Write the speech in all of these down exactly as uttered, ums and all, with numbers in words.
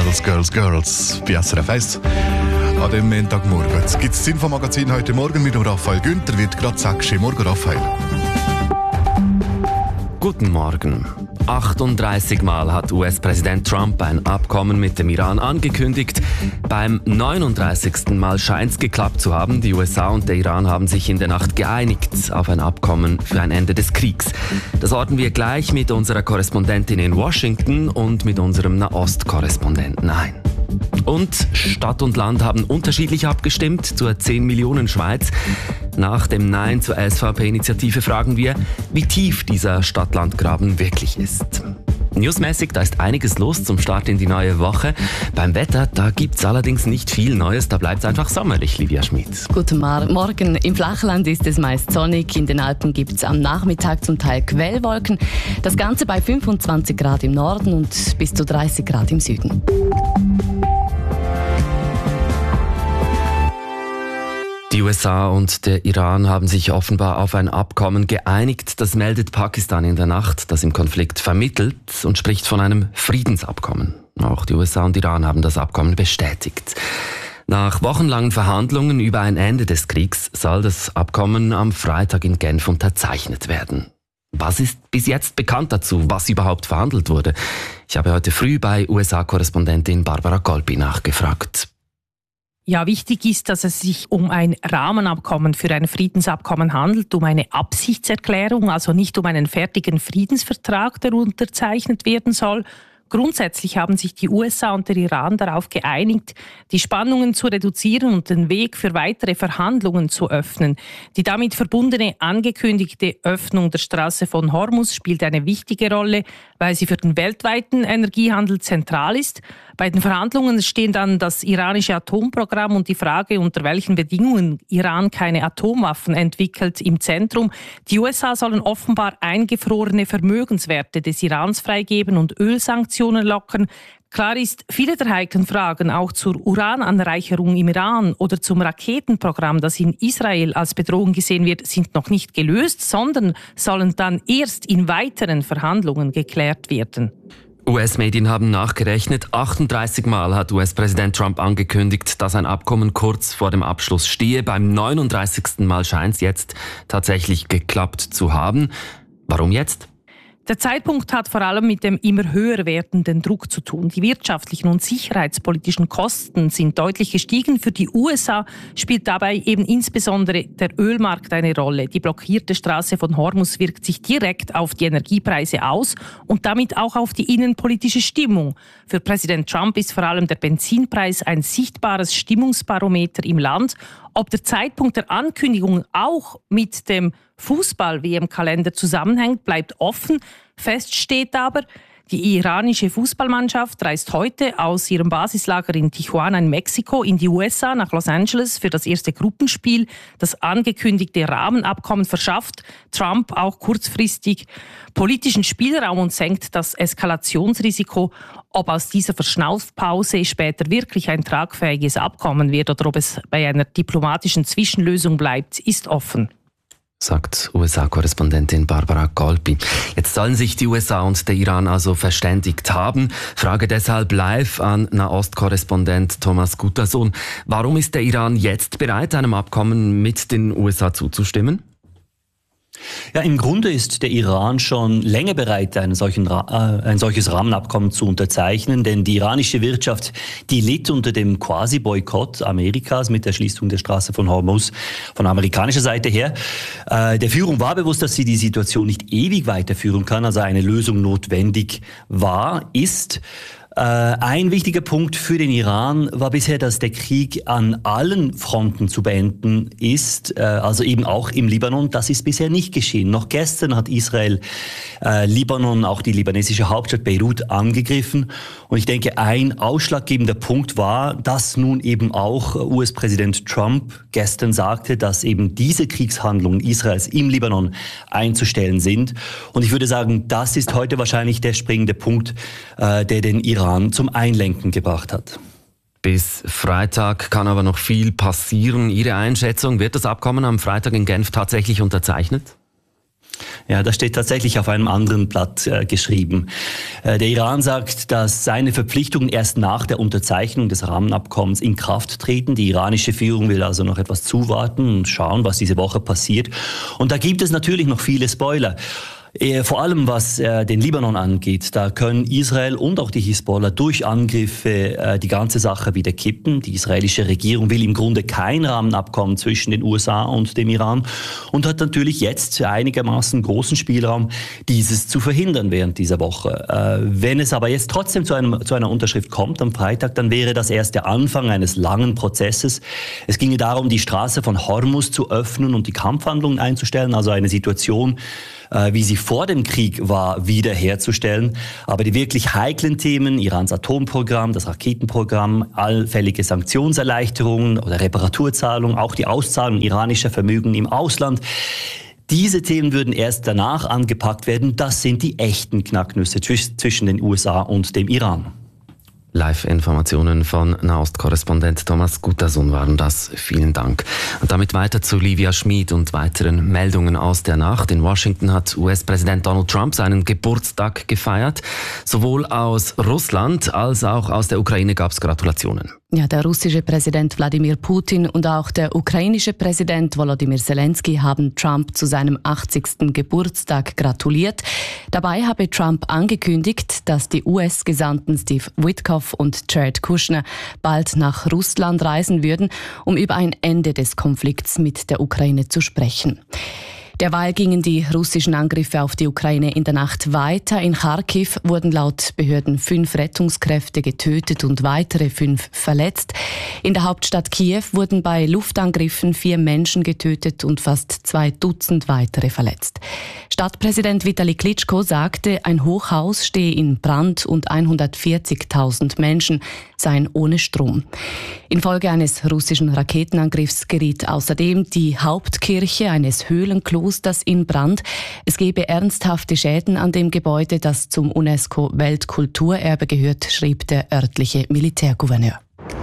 Girls, Girls, Girls bei S R F eins. An dem Montagmorgen. Jetzt gibt es das Infomagazin heute Morgen mit dem Raphael Günther. Wird gerade sechs Uhr. Morgen, Raphael. Guten Morgen. achtunddreißig Mal hat U S-Präsident Trump ein Abkommen mit dem Iran angekündigt. Beim neununddreißigsten Mal scheint es geklappt zu haben. Die U S A und der Iran haben sich in der Nacht geeinigt auf ein Abkommen für ein Ende des Kriegs. Das ordnen wir gleich mit unserer Korrespondentin in Washington und mit unserem Nahost-Korrespondenten ein. Und Stadt und Land haben unterschiedlich abgestimmt zur zehn Millionen Schweiz. Nach dem Nein zur S V P-Initiative fragen wir, wie tief dieser Stadt-Land-Graben wirklich ist. Newsmäßig, da ist einiges los zum Start in die neue Woche. Beim Wetter, da gibt's allerdings nicht viel Neues, da bleibt es einfach sommerlich, Livia Schmid. Guten Morgen. Im Flachland ist es meist sonnig, in den Alpen gibt's am Nachmittag zum Teil Quellwolken. Das Ganze bei fünfundzwanzig Grad im Norden und bis zu dreißig Grad im Süden. Die U S A und der Iran haben sich offenbar auf ein Abkommen geeinigt. Das meldet Pakistan in der Nacht, das im Konflikt vermittelt und spricht von einem Friedensabkommen. Auch die U S A und Iran haben das Abkommen bestätigt. Nach wochenlangen Verhandlungen über ein Ende des Kriegs soll das Abkommen am Freitag in Genf unterzeichnet werden. Was ist bis jetzt bekannt dazu, was überhaupt verhandelt wurde? Ich habe heute früh bei U S A-Korrespondentin Barbara Golbi nachgefragt. Ja, wichtig ist, dass es sich um ein Rahmenabkommen für ein Friedensabkommen handelt, um eine Absichtserklärung, also nicht um einen fertigen Friedensvertrag, der unterzeichnet werden soll. Grundsätzlich haben sich die U S A und der Iran darauf geeinigt, die Spannungen zu reduzieren und den Weg für weitere Verhandlungen zu öffnen. Die damit verbundene angekündigte Öffnung der Straße von Hormuz spielt eine wichtige Rolle, weil sie für den weltweiten Energiehandel zentral ist. Bei den Verhandlungen stehen dann das iranische Atomprogramm und die Frage, unter welchen Bedingungen Iran keine Atomwaffen entwickelt, im Zentrum. Die U S A sollen offenbar eingefrorene Vermögenswerte des Irans freigeben und Ölsanktionen lockern. Klar ist, viele der heiklen Fragen auch zur Urananreicherung im Iran oder zum Raketenprogramm, das in Israel als Bedrohung gesehen wird, sind noch nicht gelöst, sondern sollen dann erst in weiteren Verhandlungen geklärt werden. U S-Medien haben nachgerechnet, achtunddreißig Mal hat U S-Präsident Trump angekündigt, dass ein Abkommen kurz vor dem Abschluss stehe. Beim neununddreißigsten Mal scheint es jetzt tatsächlich geklappt zu haben. Warum jetzt? Der Zeitpunkt hat vor allem mit dem immer höher werdenden Druck zu tun. Die wirtschaftlichen und sicherheitspolitischen Kosten sind deutlich gestiegen. Für die U S A spielt dabei eben insbesondere der Ölmarkt eine Rolle. Die blockierte Straße von Hormuz wirkt sich direkt auf die Energiepreise aus und damit auch auf die innenpolitische Stimmung. Für Präsident Trump ist vor allem der Benzinpreis ein sichtbares Stimmungsbarometer im Land. Ob der Zeitpunkt der Ankündigung auch mit dem Fußball-W M-Kalender zusammenhängt, bleibt offen. Fest steht aber, die iranische Fußballmannschaft reist heute aus ihrem Basislager in Tijuana in Mexiko in die U S A nach Los Angeles für das erste Gruppenspiel. Das angekündigte Rahmenabkommen verschafft Trump auch kurzfristig politischen Spielraum und senkt das Eskalationsrisiko. Ob aus dieser Verschnaufpause später wirklich ein tragfähiges Abkommen wird oder ob es bei einer diplomatischen Zwischenlösung bleibt, ist offen. Sagt U S A-Korrespondentin Barbara Golbi. Jetzt sollen sich die U S A und der Iran also verständigt haben. Frage deshalb live an Nahost-Korrespondent Thomas Guttersohn. Warum ist der Iran jetzt bereit, einem Abkommen mit den U S A zuzustimmen? Ja, im Grunde ist der Iran schon länger bereit, einen solchen, äh, ein solches Rahmenabkommen zu unterzeichnen, denn die iranische Wirtschaft, die litt unter dem Quasi-Boykott Amerikas mit der Schließung der Straße von Hormuz von amerikanischer Seite her. Äh, der Führung war bewusst, dass sie die Situation nicht ewig weiterführen kann, also eine Lösung notwendig war, ist. Ein wichtiger Punkt für den Iran war bisher, dass der Krieg an allen Fronten zu beenden ist, also eben auch im Libanon. Das ist bisher nicht geschehen. Noch gestern hat Israel äh, Libanon, auch die libanesische Hauptstadt Beirut, angegriffen. Und ich denke, ein ausschlaggebender Punkt war, dass nun eben auch U S-Präsident Trump gestern sagte, dass eben diese Kriegshandlungen Israels im Libanon einzustellen sind. Und ich würde sagen, das ist heute wahrscheinlich der springende Punkt, äh, der den Iran zum Einlenken gebracht hat. Bis Freitag kann aber noch viel passieren. Ihre Einschätzung, wird das Abkommen am Freitag in Genf tatsächlich unterzeichnet? Ja, das steht tatsächlich auf einem anderen Blatt äh, geschrieben. Äh, der Iran sagt, dass seine Verpflichtungen erst nach der Unterzeichnung des Rahmenabkommens in Kraft treten. Die iranische Führung will also noch etwas zuwarten und schauen, was diese Woche passiert. Und da gibt es natürlich noch viele Spoiler. Vor allem was äh, den Libanon angeht, da können Israel und auch die Hisbollah durch Angriffe äh, die ganze Sache wieder kippen. Die israelische Regierung will im Grunde kein Rahmenabkommen zwischen den U S A und dem Iran und hat natürlich jetzt einigermaßen großen Spielraum, dieses zu verhindern während dieser Woche. Äh, wenn es aber jetzt trotzdem zu, einem, zu einer Unterschrift kommt am Freitag, dann wäre das erst der Anfang eines langen Prozesses. Es ginge darum, die Straße von Hormuz zu öffnen und die Kampfhandlungen einzustellen, also eine Situation, wie sie vor dem Krieg war, wiederherzustellen. Aber die wirklich heiklen Themen, Irans Atomprogramm, das Raketenprogramm, allfällige Sanktionserleichterungen oder Reparaturzahlungen, auch die Auszahlung iranischer Vermögen im Ausland, diese Themen würden erst danach angepackt werden. Das sind die echten Knacknüsse zwischen den U S A und dem Iran. Live-Informationen von Nahost-Korrespondent Thomas Gutasun waren das. Vielen Dank. Und damit weiter zu Livia Schmid und weiteren Meldungen aus der Nacht. In Washington hat U S-Präsident Donald Trump seinen Geburtstag gefeiert. Sowohl aus Russland als auch aus der Ukraine gab es Gratulationen. Ja, der russische Präsident Wladimir Putin und auch der ukrainische Präsident Volodymyr Zelensky haben Trump zu seinem achtzigsten Geburtstag gratuliert. Dabei habe Trump angekündigt, dass die U S-Gesandten Steve Witkoff und Jared Kushner bald nach Russland reisen würden, um über ein Ende des Konflikts mit der Ukraine zu sprechen. Derweil gingen die russischen Angriffe auf die Ukraine in der Nacht weiter. In Kharkiv wurden laut Behörden fünf Rettungskräfte getötet und weitere fünf verletzt. In der Hauptstadt Kiew wurden bei Luftangriffen vier Menschen getötet und fast zwei Dutzend weitere verletzt. Stadtpräsident Vitali Klitschko sagte, ein Hochhaus stehe in Brand und hundertvierzigtausend Menschen seien ohne Strom. Infolge eines russischen Raketenangriffs geriet außerdem die Hauptkirche eines Höhlenklosters in Brand. Es gebe ernsthafte Schäden an dem Gebäude, das zum UNESCO-Weltkulturerbe gehört, schrieb der örtliche Militärgouverneur.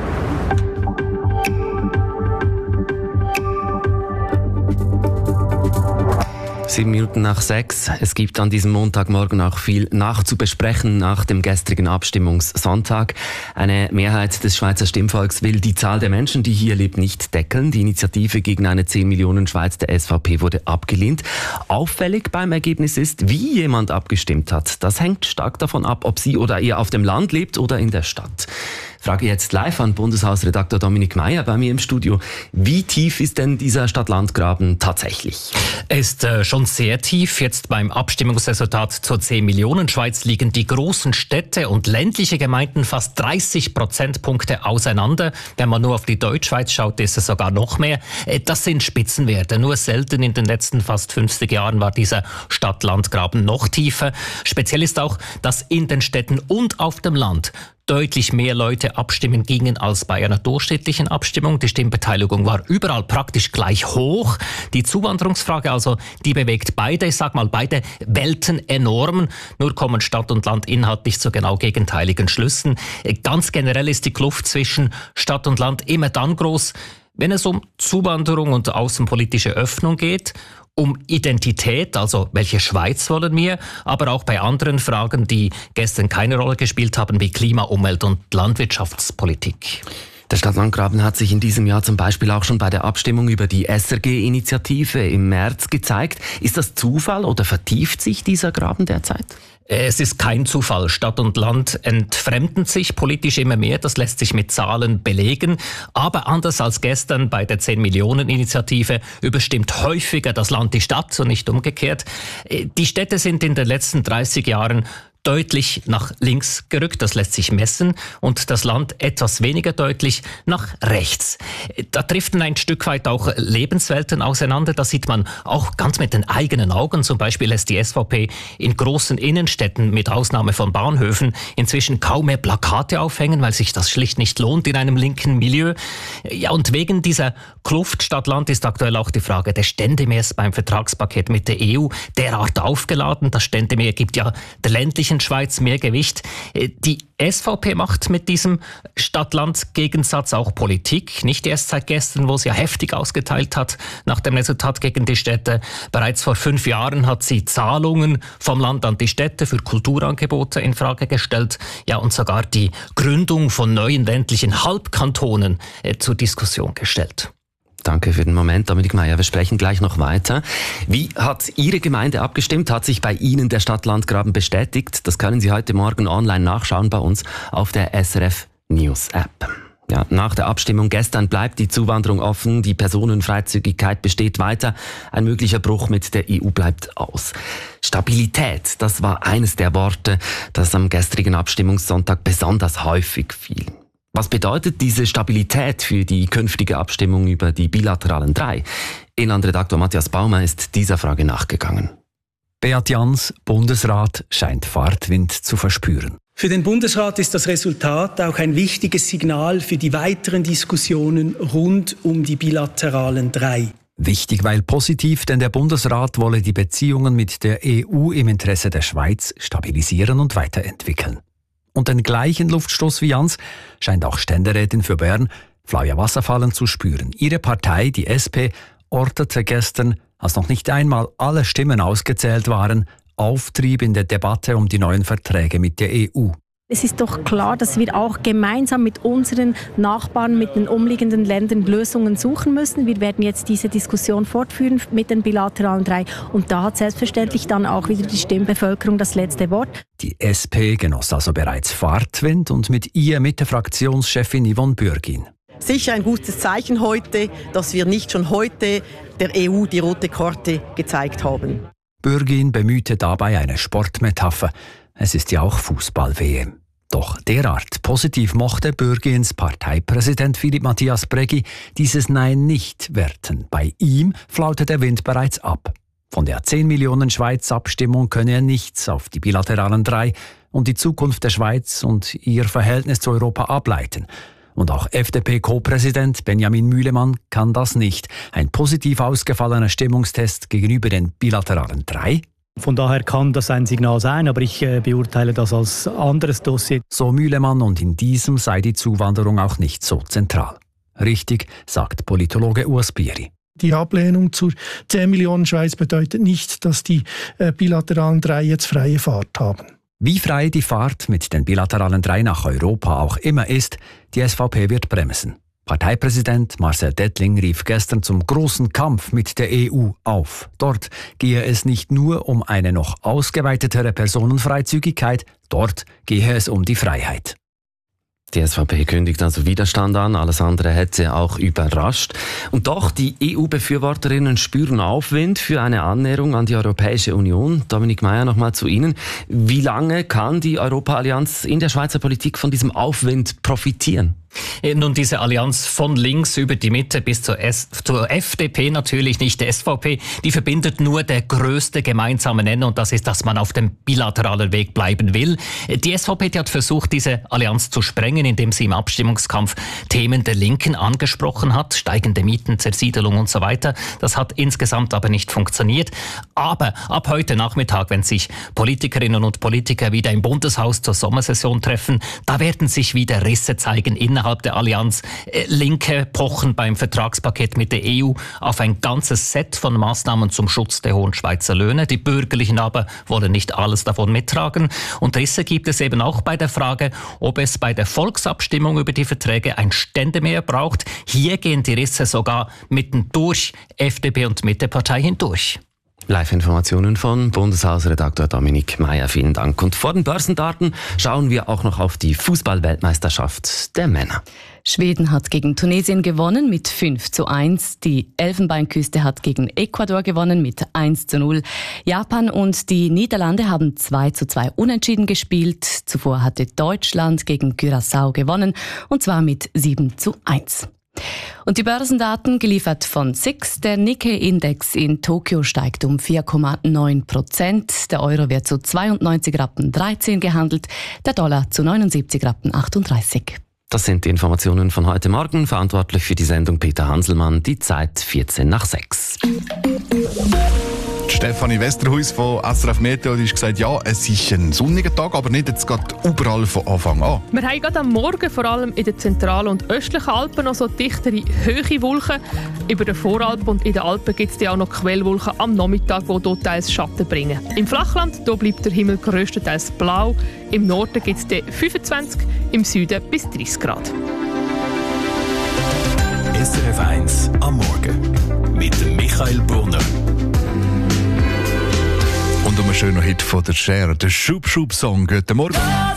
Sieben Minuten nach sechs. Es gibt an diesem Montagmorgen auch viel nachzubesprechen nach dem gestrigen Abstimmungssonntag. Eine Mehrheit des Schweizer Stimmvolks will die Zahl der Menschen, die hier lebt, nicht deckeln. Die Initiative gegen eine zehn Millionen Schweiz der S V P wurde abgelehnt. Auffällig beim Ergebnis ist, wie jemand abgestimmt hat. Das hängt stark davon ab, ob sie oder er auf dem Land lebt oder in der Stadt. Frage jetzt live an Bundeshausredaktor Dominik Meier bei mir im Studio. Wie tief ist denn dieser Stadt-Land-Graben tatsächlich? Er ist äh, schon sehr tief. Jetzt beim Abstimmungsresultat zur zehn Millionen Schweiz liegen die großen Städte und ländliche Gemeinden fast dreißig Prozentpunkte auseinander. Wenn man nur auf die Deutschschweiz schaut, ist es sogar noch mehr. Äh, das sind Spitzenwerte. Nur selten in den letzten fast fünfzig Jahren war dieser Stadt-Land-Graben noch tiefer. Speziell ist auch, dass in den Städten und auf dem Land deutlich mehr Leute abstimmen gingen als bei einer durchschnittlichen Abstimmung. Die Stimmbeteiligung war überall praktisch gleich hoch. Die Zuwanderungsfrage also, die bewegt beide, ich sag mal beide Welten enorm. Nur kommen Stadt und Land inhaltlich zu genau gegenteiligen Schlüssen. Ganz generell ist die Kluft zwischen Stadt und Land immer dann groß, wenn es um Zuwanderung und außenpolitische Öffnung geht, um Identität, also welche Schweiz wollen wir, aber auch bei anderen Fragen, die gestern keine Rolle gespielt haben, wie Klima, Umwelt und Landwirtschaftspolitik. Der Stadt-Land-Graben hat sich in diesem Jahr zum Beispiel auch schon bei der Abstimmung über die S R G-Initiative im März gezeigt. Ist das Zufall oder vertieft sich dieser Graben derzeit? Es ist kein Zufall. Stadt und Land entfremden sich politisch immer mehr. Das lässt sich mit Zahlen belegen. Aber anders als gestern bei der zehn Millionen Initiative überstimmt häufiger das Land die Stadt und nicht umgekehrt. Die Städte sind in den letzten dreißig Jahren deutlich nach links gerückt, das lässt sich messen, und das Land etwas weniger deutlich nach rechts. Da driften ein Stück weit auch Lebenswelten auseinander, das sieht man auch ganz mit den eigenen Augen. Zum Beispiel lässt die S V P in großen Innenstädten, mit Ausnahme von Bahnhöfen, inzwischen kaum mehr Plakate aufhängen, weil sich das schlicht nicht lohnt in einem linken Milieu. Ja, und wegen dieser Kluft Stadt-Land ist aktuell auch die Frage des Ständemehrs beim Vertragspaket mit der E U derart aufgeladen. Das Ständemehr gibt ja der ländlichen ländlichen Schweiz mehr Gewicht. Die S V P macht mit diesem Stadt-Land-Gegensatz auch Politik. Nicht erst seit gestern, wo sie ja heftig ausgeteilt hat nach dem Resultat gegen die Städte. Bereits vor fünf Jahren hat sie Zahlungen vom Land an die Städte für Kulturangebote in Frage gestellt. Ja, und sogar die Gründung von neuen ländlichen Halbkantonen äh, zur Diskussion gestellt. Danke für den Moment, Dominik Meier. Wir sprechen gleich noch weiter. Wie hat Ihre Gemeinde abgestimmt? Hat sich bei Ihnen der Stadt-Land-Graben bestätigt? Das können Sie heute Morgen online nachschauen bei uns auf der S R F News App. Ja, nach der Abstimmung gestern bleibt die Zuwanderung offen, die Personenfreizügigkeit besteht weiter, ein möglicher Bruch mit der E U bleibt aus. Stabilität, das war eines der Worte, das am gestrigen Abstimmungssonntag besonders häufig fiel. Was bedeutet diese Stabilität für die künftige Abstimmung über die bilateralen drei? Inlandredaktor Matthias Baumer ist dieser Frage nachgegangen. Beat Jans, Bundesrat, scheint Fahrtwind zu verspüren. Für den Bundesrat ist das Resultat auch ein wichtiges Signal für die weiteren Diskussionen rund um die bilateralen drei. Wichtig, weil positiv, denn der Bundesrat wolle die Beziehungen mit der E U im Interesse der Schweiz stabilisieren und weiterentwickeln. Und den gleichen Luftstoß wie Jans scheint auch Ständerätin für Bern, Flavia Wasserfallen, zu spüren. Ihre Partei, die S P, ortete gestern, als noch nicht einmal alle Stimmen ausgezählt waren, Auftrieb in der Debatte um die neuen Verträge mit der E U. Es ist doch klar, dass wir auch gemeinsam mit unseren Nachbarn, mit den umliegenden Ländern Lösungen suchen müssen. Wir werden jetzt diese Diskussion fortführen mit den bilateralen drei. Und da hat selbstverständlich dann auch wieder die Stimmbevölkerung das letzte Wort. Die S P genoss also bereits Fahrtwind und mit ihr Mitte-Fraktionschefin Yvonne Bürgin. Sicher ein gutes Zeichen heute, dass wir nicht schon heute der E U die rote Karte gezeigt haben. Bürgin bemühte dabei eine Sportmetapher. Es ist ja auch Fußball-W M. Doch derart positiv mochte Bürgins Parteipräsident Philipp Matthias Breggi dieses Nein nicht werten. Bei ihm flaute der Wind bereits ab. Von der zehn Millionen Schweiz-Abstimmung könne er nichts auf die bilateralen drei und die Zukunft der Schweiz und ihr Verhältnis zu Europa ableiten. Und auch F D P-Co-Präsident Benjamin Mühlemann kann das nicht. Ein positiv ausgefallener Stimmungstest gegenüber den bilateralen drei? Von daher kann das ein Signal sein, aber ich äh, beurteile das als anderes Dossier. So Mühlemann, und in diesem sei die Zuwanderung auch nicht so zentral. Richtig, sagt Politologe Urs Bieri. Die Ablehnung zur zehn Millionen Schweiz bedeutet nicht, dass die äh, bilateralen drei jetzt freie Fahrt haben. Wie frei die Fahrt mit den bilateralen drei nach Europa auch immer ist, die S V P wird bremsen. Parteipräsident Marcel Dettling rief gestern zum großen Kampf mit der E U auf. Dort gehe es nicht nur um eine noch ausgeweitetere Personenfreizügigkeit, dort gehe es um die Freiheit. Die S V P kündigt also Widerstand an, alles andere hätte auch überrascht. Und doch, die E U-Befürworterinnen spüren Aufwind für eine Annäherung an die Europäische Union. Dominik Meier, nochmal zu Ihnen. Wie lange kann die Europa-Allianz in der Schweizer Politik von diesem Aufwind profitieren? Nun, diese Allianz von links über die Mitte bis zur, S- zur F D P, natürlich nicht der S V P, die verbindet nur der größte gemeinsame Nenner, und das ist, dass man auf dem bilateralen Weg bleiben will. Die S V P die hat versucht, diese Allianz zu sprengen, indem sie im Abstimmungskampf Themen der Linken angesprochen hat, steigende Mieten, Zersiedelung und so weiter. Das hat insgesamt aber nicht funktioniert. Aber ab heute Nachmittag, wenn sich Politikerinnen und Politiker wieder im Bundeshaus zur Sommersession treffen, da werden sich wieder Risse zeigen innerhalb der Allianz. Linke pochen beim Vertragspaket mit der E U auf ein ganzes Set von Maßnahmen zum Schutz der hohen Schweizer Löhne. Die Bürgerlichen aber wollen nicht alles davon mittragen. Und Risse gibt es eben auch bei der Frage, ob es bei der Volksabstimmung über die Verträge ein Ständemehr braucht. Hier gehen die Risse sogar mitten durch F D P und Mittepartei hindurch. Live-Informationen von Bundeshausredaktor Dominik Meier. Vielen Dank. Und vor den Börsendaten schauen wir auch noch auf die Fußball-Weltmeisterschaft der Männer. Schweden hat gegen Tunesien gewonnen mit fünf zu eins. Die Elfenbeinküste hat gegen Ecuador gewonnen mit eins zu null. Japan und die Niederlande haben zwei zu zwei unentschieden gespielt. Zuvor hatte Deutschland gegen Curaçao gewonnen, und zwar mit sieben zu eins. Und die Börsendaten geliefert von S I X. Der Nikkei-Index in Tokio steigt um vier Komma neun Prozent. Der Euro wird zu zweiundneunzig Rappen dreizehn gehandelt, der Dollar zu neunundsiebzig Rappen achtunddreißig. Das sind die Informationen von heute Morgen. Verantwortlich für die Sendung Peter Hanselmann. Die Zeit vierzehn nach sechs. Stefanie Westerhuis von S R F Meteo hat gesagt, ja, es ist ein sonniger Tag, aber nicht jetzt gerade überall von Anfang an. Wir haben gerade am Morgen vor allem in den zentralen und östlichen Alpen noch so dichtere, hohe Wolken. Über den Voralpen und in den Alpen gibt es auch noch Quellwolken am Nachmittag, die dort teils Schatten bringen. Im Flachland da bleibt der Himmel grösstenteils blau. Im Norden gibt es fünfundzwanzig, im Süden bis dreißig Grad. S R F eins am Morgen mit dem Michael Brunner. Und um einen schönen Hit von der Cher, der Schub-Schub-Song. Guten Morgen.